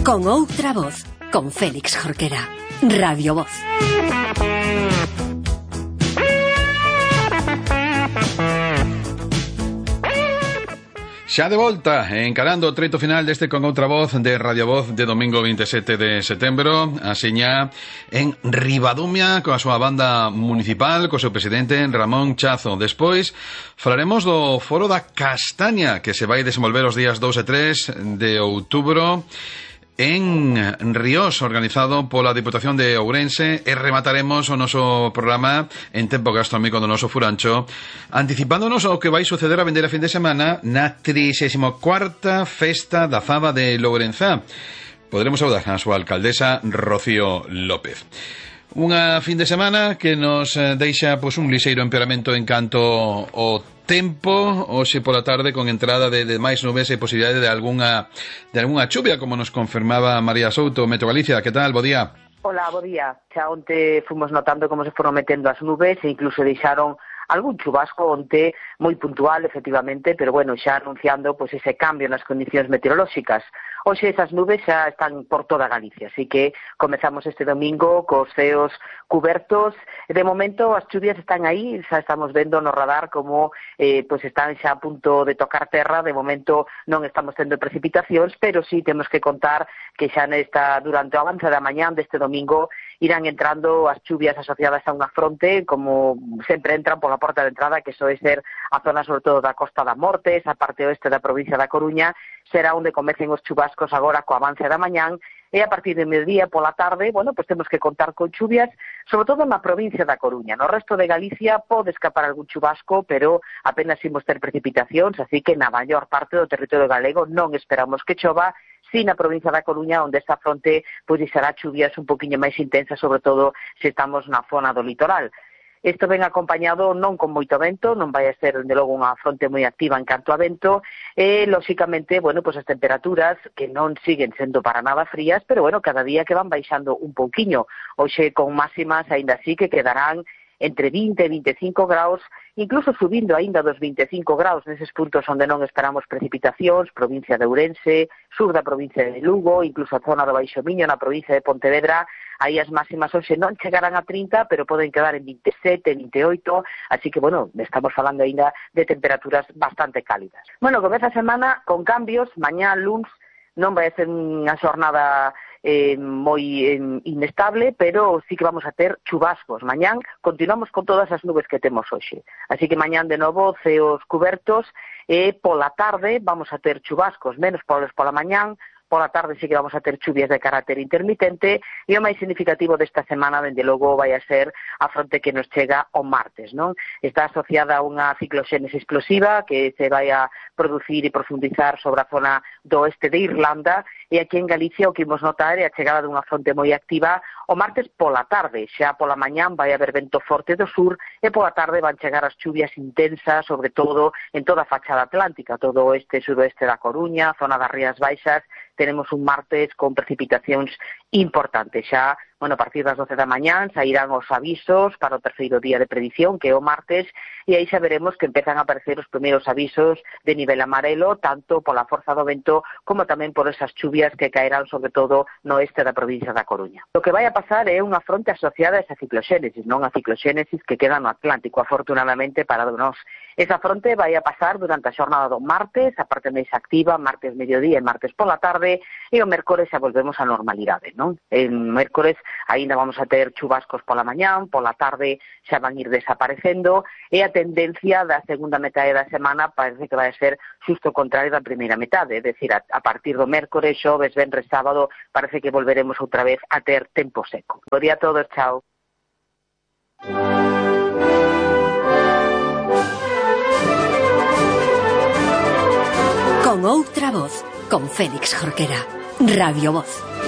Con outra voz, con Félix Jorquera. Radio Voz. Xa de volta, encarando o treito final deste Con outra voz de Radio Voz de domingo 27 de setembro, asiña en Ribadumia coa súa banda municipal, co seu presidente Ramón Chazo. Despois falaremos do Foro da Castaña, que se vai desenvolver os días 2 e 3 de outubro en Ríos, organizado pola Diputación de Ourense, e remataremos o noso programa en tempo gastronómico do noso Furancho, anticipándonos ao que vai suceder a vindeira fin de semana na 34ª Festa da Faba de Lourenzá. Poderemos saudar a súa alcaldesa Rocío López. Unha fin de semana que nos deixa un lixeiro empeoramento en canto ao tempo, hoxe pola tarde con entrada de máis nubes e posibilidade de algunha chuvia, como nos confirmaba María Souto, Meteo Galicia. Que tal? Bo día. Hola, bo día. Xa onte fomos notando como se foron metendo as nubes e incluso deixaron algún chubasco onte moi puntual, efectivamente, pero bueno, xa anunciando ese cambio nas condicións meteorolóxicas. Hoxe esas nubes xa están por toda Galicia, así que comezamos este domingo cos ceos cubertos. De momento as chuvias están aí, xa estamos vendo no radar como están xa a punto de tocar terra. De momento non estamos tendo precipitacións, pero sí temos que contar que xa durante o avance da mañán deste domingo irán entrando as chuvias asociadas a unha fronte, como sempre entran pola porta de entrada, que soe ser a zona sobre todo da Costa da Morte, esa parte oeste da provincia da Coruña, será onde comecen os chubascos agora co avance da mañán, e a partir de mediodía pola tarde, temos que contar con chuvias, sobre todo na provincia da Coruña. No resto de Galicia pode escapar algún chubasco, pero apenas imos ter precipitacións, así que na maior parte do territorio galego non esperamos que chova, si na provincia da Coruña, onde esta fronte será chuvias un poquinho máis intensas, sobre todo se estamos na zona do litoral. Isto ven acompañado non con moito vento, non vai a ser, dende logo, unha fronte moi activa en canto a vento, e, lóxicamente, as temperaturas que non siguen sendo para nada frías, pero, cada día que van baixando un pouquiño. Hoxe, con máximas, aínda así que quedarán entre 20 e 25 graus, incluso subindo aínda dos 25 graus neses puntos onde non esperamos precipitacións, provincia de Ourense, sur da provincia de Lugo, incluso a zona do Baixo Miño, na provincia de Pontevedra. Aí as máximas hoxe non chegarán a 30, pero poden quedar en 27, 28, así que, estamos falando aínda de temperaturas bastante cálidas. Comeza a semana con cambios. Mañá, luns, non vai a ser unha xornada moi inestable, pero sí que vamos a ter chubascos. Mañán continuamos con todas as nubes que temos hoxe, así que mañán de novo ceos cubertos, e pola tarde vamos a ter chubascos, menos pola mañán. Pola tarde sí que vamos a ter chuvias de carácter intermitente, e o máis significativo desta semana, dende logo, vai a ser a fronte que nos chega o martes, non? Está asociada a unha cicloxénese explosiva que se vai a producir e profundizar sobre a zona do oeste de Irlanda, e aquí en Galicia o que imos notar é a chegada dunha fronte moi activa o martes pola tarde. Xa pola mañán vai haber vento forte do sur, e pola tarde van chegar as chuvias intensas, sobre todo en toda a fachada atlántica, todo o oeste e suroeste da Coruña, zona das Rías Baixas. Tenemos un martes con precipitacións importantes. Xa, a partir das 12 da mañán sairán os avisos para o terceiro día de predición, que é o martes, e aí xa veremos que empezan a aparecer os primeiros avisos de nivel amarelo, tanto pola forza do vento como tamén por esas chuvias que caerán sobre todo no oeste da provincia da Coruña. O que vai a pasar é unha fronte asociada a esa cicloxénesis, non a cicloxénesis que queda no Atlántico, afortunadamente para nós. Esa fronte vai a pasar durante a xornada do martes, a parte máis activa, martes mediodía e martes pola tarde, e o mércores xa volvemos á normalidade, non? En mércores aínda vamos a ter chubascos pola mañán, pola tarde xa van ir desaparecendo, e a tendencia da segunda metade da semana parece que vai ser xusto o contrario da primeira metade, é dicir, a partir do mércores, xoves, venres, sábado, parece que volveremos outra vez a ter tempo seco. Bo día a todos, chao. Con outra voz, con Félix Jorquera. Radio Voz.